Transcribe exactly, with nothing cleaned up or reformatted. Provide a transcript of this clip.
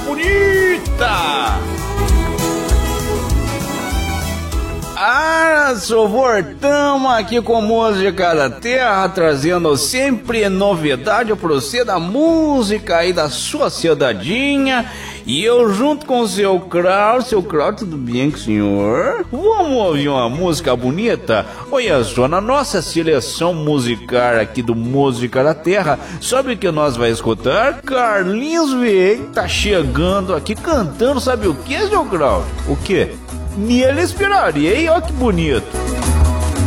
bonita! Ah, sou voltamos aqui com música da terra, trazendo sempre novidade pra você da música aí da sua cidadinha. E eu junto com o seu Krau, seu Krau, tudo bem com o senhor? Vamos ouvir uma música bonita? Olha só, na nossa seleção musical aqui do Música da Terra, sabe o que nós vai escutar? Carlinhos Veig tá chegando aqui cantando, sabe o que, seu Krau? O que? Nele esperaria, hein? Olha que bonito.